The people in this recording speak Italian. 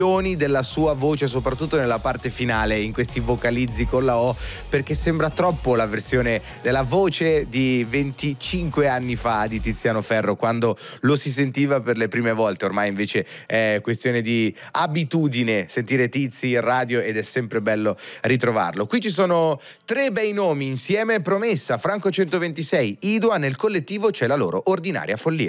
della sua voce, soprattutto nella parte finale, in questi vocalizzi con la O, perché sembra troppo la versione della voce di 25 anni fa di Tiziano Ferro, quando lo si sentiva per le prime volte. Ormai invece è questione di abitudine sentire Tizi in radio ed è sempre bello ritrovarlo. Qui ci sono 3 bei nomi insieme: Promessa, Franco 126, Idua. Nel collettivo c'è la loro ordinaria follia.